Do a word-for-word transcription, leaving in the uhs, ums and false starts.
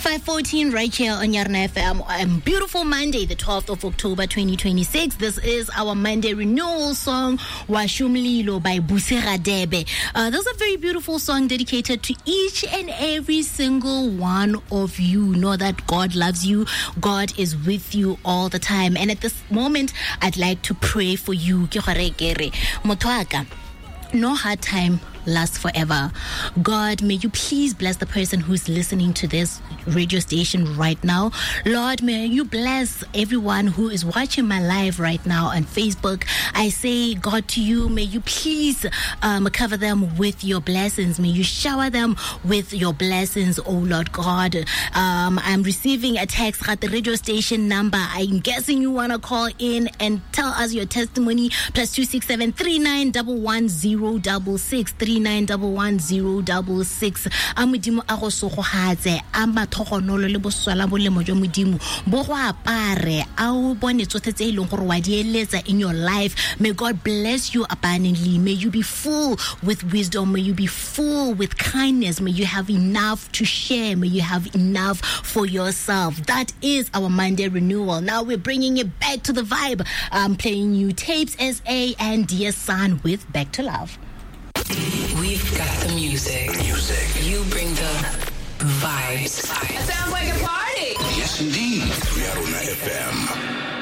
five fourteen right here on Yarna F M. Um, beautiful Monday, the twelfth of October, twenty twenty-six. This is our Monday renewal song, Washumlilo by Busi Radebe. Uh, this is a very beautiful song dedicated to each and every single one of you. Know that God loves you. God is with you all the time. And at this moment, I'd like to pray for you. Motwaka, no hard time lasts forever. God, may you please bless the person who's listening to this radio station right now. Lord, may you bless everyone who is watching my live right now on Facebook. I say, God, to you, may you please um, cover them with your blessings. May you shower them with your blessings, oh Lord God. Um, I'm receiving a text at the radio station number. I'm guessing you want to call in and tell us your testimony. Plus two six seven three nine one one zero six six three nine one one zero six six. Amudimo a go sogogatse a mathogonolo le boswala bo le mo jo modimo bo go apare a o bone tsothetse e leng gore wa di eletsa in your life. May God bless you abundantly. May you be full with wisdom. May you be full with kindness. May you have enough to share. May you have enough for yourself. That is our Monday renewal. Now we're bringing it back to the vibe. I'm playing you Tapes S A and Dear Son with Back to Love. We've got the music. Music. You bring the vibes. It sounds like a party. Yes, indeed. Yarna F M.